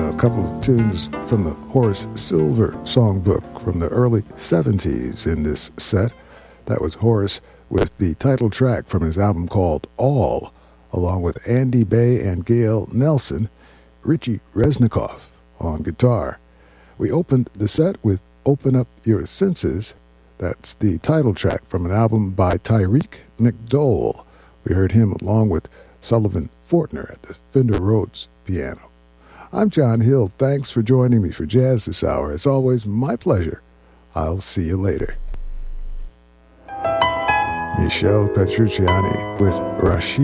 a couple of tunes from the Horace Silver songbook from the early 70s in this set. That was Horace with the title track from his album called All, along with Andy Bay and Gail Nelson, Richie Reznikoff on guitar. We opened the set with Open Up Your Senses. That's the title track from an album by Tyreek McDowell. We heard him along with Sullivan Fortner at the Fender Rhodes piano. I'm John Hill. Thanks for joining me for Jazz this hour. It's always my pleasure. I'll see you later. Michel Petrucciani with Rashid